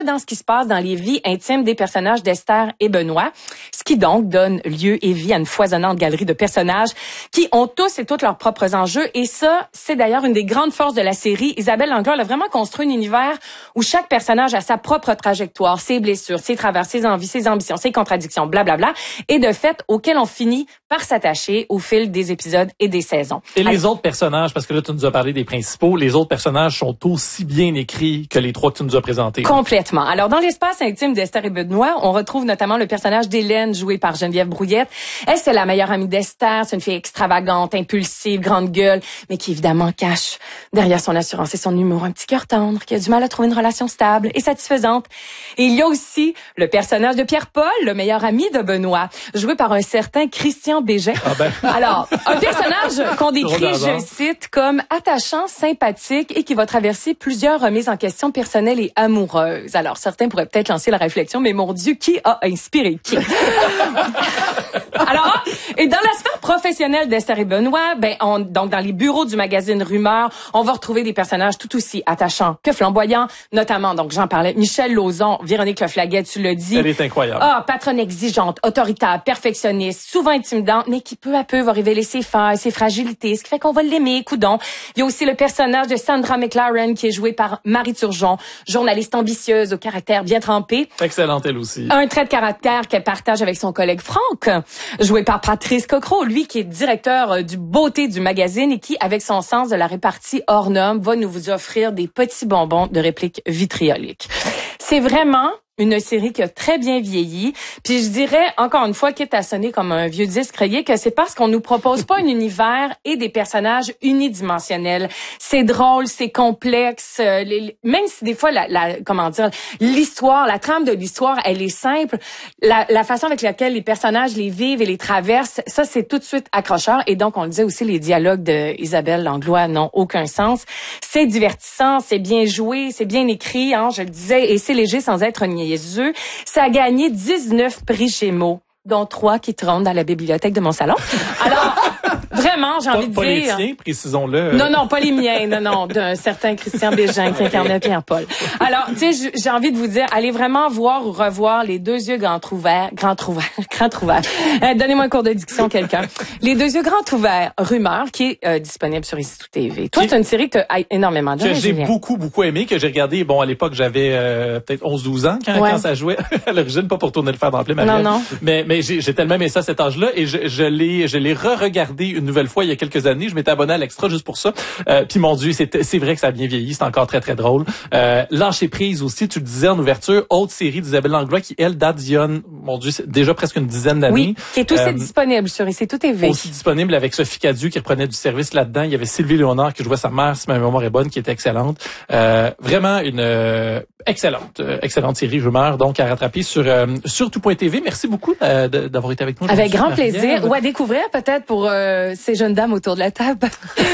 dans ce qui se passe dans les vies intimes des personnages d'Esther et Benoît, ce qui donc donne lieu et vie à une foisonnante galerie de personnages qui ont tous et toutes leurs propres enjeux. Et ça, c'est d'ailleurs une des grandes forces de la série. Isabelle Langlois a vraiment construit un univers où chaque personnage a sa propre trajectoire, ses blessures, ses travers, ses envies, ses ambitions, ses contradictions, blablabla, et de fait, auquel on finit par s'attacher au fil des épisodes et des saisons. Et les autres personnages, parce que là, tu nous as parlé des principaux, les autres personnages sont aussi bien écrits que les trois que tu nous as présentés. Complètement. Alors, dans l'espace intime d'Esther et Benoît, on retrouve notamment le personnage d'Hélène, jouée par Geneviève Brouillette. Elle, c'est la meilleure amie d'Esther. C'est une fille extravagante, impulsive, grande gueule, mais qui, évidemment, cache derrière son assurance et son humour un petit cœur tendre, qui a du mal à trouver une relation stable et satisfaisante. Et il y a aussi le personnage de Pierre-Paul, le meilleur ami de Benoît, joué par un certain Christian Bégin. Ah ben. Alors, un personnage qu'on décrit, je cite, comme attachant, sympathique et qui va traverser plusieurs remises en question personnelles et amoureuses. Alors, certains pourraient peut-être lancer la réflexion, mais mon Dieu, qui a inspiré qui? Alors, et dans la sphère professionnelle d'Esther et Benoît, donc dans les bureaux du magazine Rumeur, on va retrouver des personnages tout aussi attachants que flamboyants, notamment, donc j'en parlais, Michel Lauzon, Véronique Leflaguet, tu l'as dit. Elle est incroyable. Ah, patronne exigeante, autoritaire, perfectionniste, souvent intimidante, mais qui peu à peu va révéler ses failles, ses fragilités, ce qui fait qu'on va l'aimer, coudon. Il y a aussi le personnage de Sandra McLaren, qui est jouée par Marie Turgeon, journaliste ambitieuse, au caractère bien trempé. Excellente, elle aussi. Un trait de caractère qu'elle partage avec son collègue Franck, joué par Patrice Cocro, lui qui est directeur du beauté du magazine et qui, avec son sens de la répartie hors norme, va nous vous offrir des petits bonbons de répliques vitrioliques. C'est vraiment une série qui a très bien vieilli. Puis je dirais, encore une fois, quitte à sonner comme un vieux disque rayé, que c'est parce qu'on nous propose pas un univers et des personnages unidimensionnels. C'est drôle, c'est complexe. Même si des fois, l'histoire, la trame de l'histoire, elle est simple, la façon avec laquelle les personnages les vivent et les traversent, ça, c'est tout de suite accrocheur. Et donc, on le disait aussi, les dialogues de Isabelle Langlois n'ont aucun sens. C'est divertissant, c'est bien joué, c'est bien écrit, hein, je le disais, et c'est léger sans être niaiseux. Ça a gagné 19 prix Gémeaux, dont 3 qui trônent dans la bibliothèque de mon salon. Alors, vraiment, j'ai envie de dire... Pas les tiens, précisons-le. Non, pas les miens, non, d'un certain Christian Bégin qui incarnait Pierre-Paul. Alors, tu sais, j'ai envie de vous dire, allez vraiment voir ou revoir Les Deux Yeux grands ouverts. Donnez-moi un cours de diction, quelqu'un. Les Deux Yeux grands ouverts, Rumeur, qui est disponible sur Ici Tout TV. Toi, c'est une série que tu as énormément donné, que j'ai Julien. beaucoup aimé, que j'ai regardé, bon, à l'époque, j'avais peut-être 11-12 ans quand ça jouait à l'origine, pas pour tourner le fer dans la plaie, Non. Mais j'ai tellement aimé ça à cet âge-là, et je l'ai re-regardé une nouvelle fois il y a quelques années. Je m'étais abonné à l'Extra juste pour ça. Puis mon Dieu, c'est vrai que ça a bien vieilli. C'est encore très, très drôle. Lâcher prise aussi, tu le disais en ouverture, autre série d'Isabelle Langlois qui, elle, date d'il y a, mon Dieu, c'est déjà presque une dizaine d'années. Oui, qui est aussi disponible sur Ici Tout TV. Aussi disponible avec Sophie Cadieux qui reprenait du service là-dedans. Il y avait Sylvie Léonard qui jouait sa mère, si ma mémoire est bonne, qui était excellente. Vraiment une excellente série Rumeur, donc à rattraper sur tout.tv. Merci beaucoup d'avoir été avec nous. Avec grand plaisir. Ou à découvrir peut-être pour ces jeunes dames autour de la table.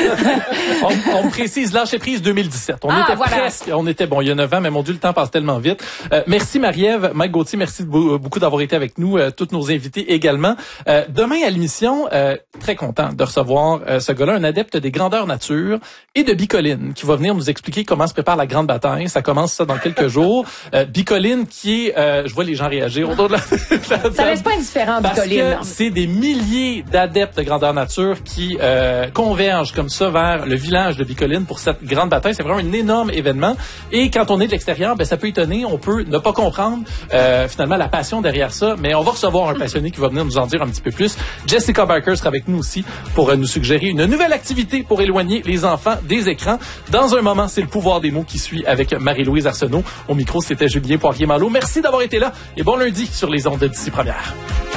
on précise Lâcher prise 2017. On était bon il y a 9 ans, mais mon Dieu, le temps passe tellement vite. Merci Marie-Ève, Mike Gauthier, merci beaucoup d'avoir été avec nous, tous nos invités également. Demain à l'émission, très content de recevoir ce gars-là, un adepte des grandeurs nature et de Bicoline, qui va venir nous expliquer comment se prépare la grande bataille. Ça commence ça dans quelques jours. Bicoline qui est, je vois les gens réagir autour de la ça laisse pas indifférent, Bicoline. Parce que c'est des milliers d'adeptes de grandeur nature qui convergent comme ça vers le village de Bicoline pour cette grande bataille. C'est vraiment un énorme événement. Et quand on est de l'extérieur, ça peut étonner, on peut ne pas comprendre finalement la passion derrière ça, mais on va recevoir un passionné qui va venir nous en dire un petit peu plus. Jessica Barker sera avec nous aussi pour nous suggérer une nouvelle activité pour éloigner les enfants des écrans. Dans un moment, c'est le pouvoir des mots qui suit avec Marie-Louise Arsenault. Au micro, c'était Julien Poirier-Malo. Merci d'avoir été là et bon lundi sur les ondes d'Ici Première.